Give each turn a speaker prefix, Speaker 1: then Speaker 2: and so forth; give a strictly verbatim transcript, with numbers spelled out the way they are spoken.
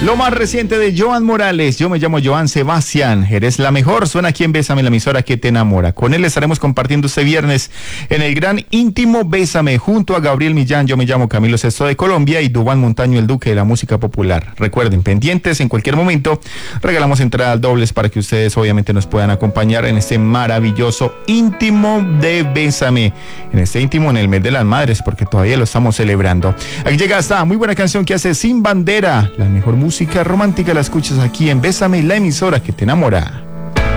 Speaker 1: Lo más reciente de Joan Morales. Yo me llamo Joan Sebastián. Eres la mejor. Suena aquí en Bésame, la emisora que te enamora. Con él estaremos compartiendo este viernes en el gran íntimo Bésame junto a Gabriel Millán. Yo me llamo Camilo Sesto de Colombia y Duván Montaño, el duque de la música popular. Recuerden, pendientes, en cualquier momento regalamos entradas dobles para que ustedes obviamente nos puedan acompañar en este maravilloso íntimo de Bésame. En este íntimo en el mes de las madres, porque todavía lo estamos celebrando. Aquí llega esta muy buena canción que hace Sin Bandera. La mejor música Música romántica la escuchas aquí en Bésame, la emisora que te enamora.